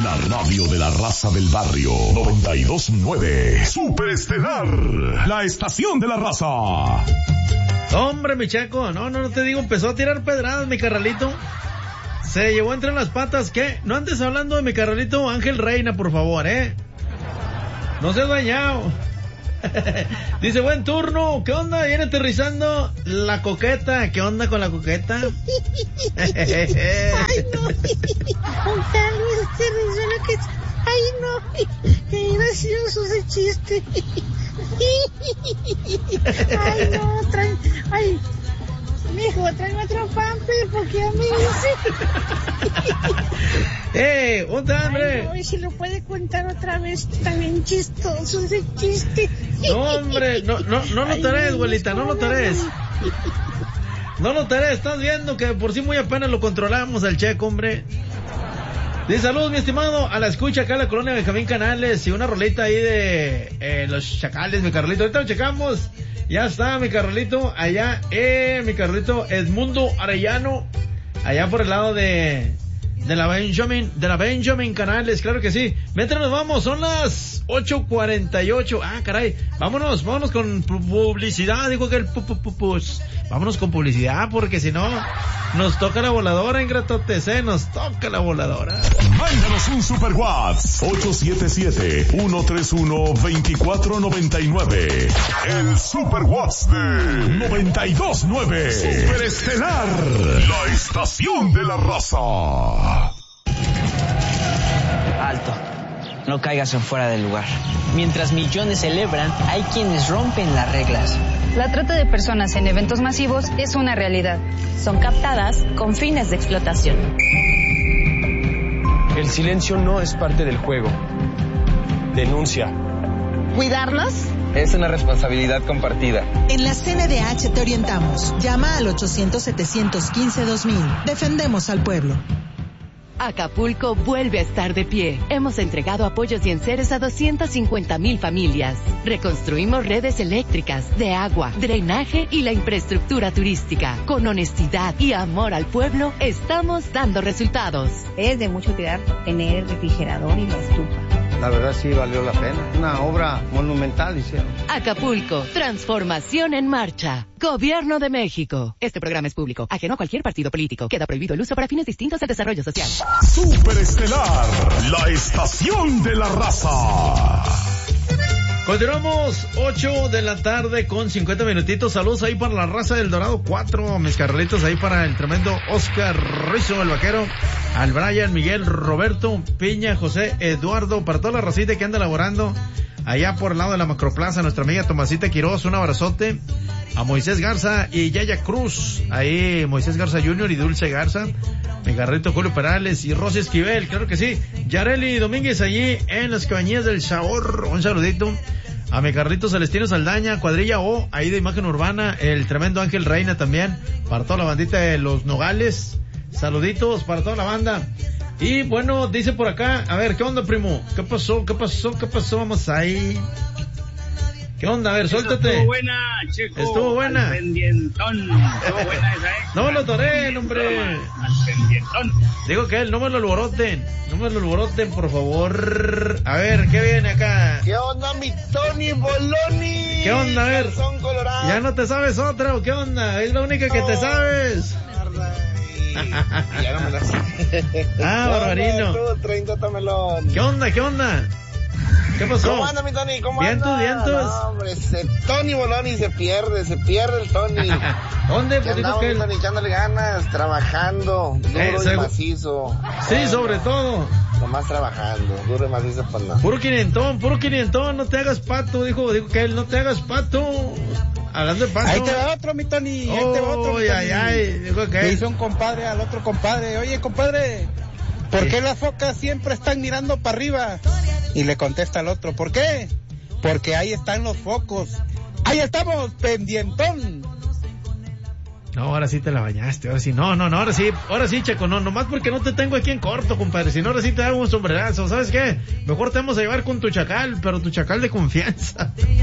La radio de la raza del barrio. 92.9. Superestelar. La estación de la raza. Hombre, mi Checo, no te digo, empezó a tirar pedradas, mi carnalito. Se llevó entre las patas, ¿qué? No andes hablando de mi carnalito Ángel Reina, por favor, No seas dañado. Dice, buen turno, ¿qué onda? Viene aterrizando la coqueta, ¿qué onda con la coqueta? Ay, no. Juan Luis aterrizó la que... Ay, no. Qué gracioso ese chiste. Ay, no, ay, mijo, tráeme otro pamper porque a mí dice. Un hambre. Ay, no, y si lo puede contar otra vez, está bien chistoso ese chiste. No, hombre, no lo tarés, abuelita, no lo tarés. No lo tarés, estás viendo que por sí muy apenas lo controlamos al Checo, hombre. Dice, saludos, mi estimado, a la escucha acá en la colonia Benjamín Canales, y una rolita ahí de los Chacales, mi Carlito. Ahorita lo checamos. Ya está, mi Carlito, allá, mi Carlito Edmundo Arellano, allá por el lado de la Benjamin Canales, claro que sí. Mientras nos vamos, son las 8:48. Ah, caray, vámonos con publicidad, dijo que vámonos con publicidad, porque si no, nos toca la voladora, ingratotes, nos toca la voladora. Mándanos un super WhatsApp, 877-131-2499. El super WhatsApp de 92.9. Superestelar, la estación de la raza. Alto, no caigas en fuera del lugar. Mientras millones celebran, hay quienes rompen las reglas. La trata de personas en eventos masivos es una realidad. Son captadas con fines de explotación. El silencio no es parte del juego. Denuncia. ¿Cuidarnos? Es una responsabilidad compartida. En la CNDH te orientamos. Llama al 800-715-2000. Defendemos al pueblo. Acapulco vuelve a estar de pie. Hemos entregado apoyos y enseres a 250,000 familias. Reconstruimos redes eléctricas, de agua, drenaje y la infraestructura turística. Con honestidad y amor al pueblo, estamos dando resultados. Es de mucha utilidad tener el refrigerador y la estufa. La verdad sí valió la pena. Una obra monumental hicieron. Acapulco, transformación en marcha. Gobierno de México. Este programa es público, ajeno a cualquier partido político. Queda prohibido el uso para fines distintos del desarrollo social. Superestelar, la estación de la raza. Continuamos, 8 de la tarde con 50 minutitos. Saludos ahí para la raza del Dorado 4, mis carnalitos, ahí para el tremendo Oscar Rizzo, el vaquero, al Brian, Miguel, Roberto, Piña, José, Eduardo, para toda la racita que anda laborando allá por el lado de la Macroplaza, nuestra amiga Tomasita Quiroz, un abrazote. A Moisés Garza y Yaya Cruz, ahí Moisés Garza Jr. y Dulce Garza, mi carrito Julio Perales y Rosy Esquivel, claro que sí. Yareli Domínguez allí en las cabañas del Sabor, un saludito. A mi carrito Celestino Saldaña, cuadrilla O, ahí de Imagen Urbana, el tremendo Ángel Reina también, para toda la bandita de Los Nogales, saluditos para toda la banda. Y bueno, dice por acá, a ver, ¿qué onda, primo? ¿Qué pasó? Vamos ahí. ¿Qué onda? A ver, suéltate. Estuvo buena, Checo. Estuvo buena. Al pendientón. Estuvo buena esa, No me lo toré, hombre. Al pendientón. Digo que él, no me lo alboroten, por favor. A ver, ¿qué viene acá? ¿Qué onda, mi Tony Boloni? ¿Qué onda? A ver. ¿Ya no te sabes otra o qué onda? Es la única que te sabes. Ya no me la sé. Barbarino. ¿Qué onda? ¿Qué pasó? ¿Cómo anda, mi Tony? ¿Cómo vientos, anda? Vientos. No, hombre, Tony Boloni se pierde el Tony. ¿Dónde? Pues dijo que Tony, echándole ganas, trabajando, duro y macizo. Sí, sobre todo. Nomás trabajando, duro y macizo para nada. Puro quinientón, no te hagas pato, dijo que él, no te hagas pato. Hablando de pato. Ahí te va otro, mi Tony. Dijo que le hizo un compadre al otro compadre. Oye, compadre, ¿por qué las focas siempre están mirando para arriba? Y le contesta al otro, ¿por qué? Porque ahí están los focos. ¡Ahí estamos, pendientón! No, ahora sí te la bañaste, ahora sí. No, ahora sí, Checo, no, nomás porque no te tengo aquí en corto, compadre. Si no, ahora sí te hago un sombrerazo. ¿Sabes qué? Mejor te vamos a llevar con tu chacal, pero tu chacal de confianza.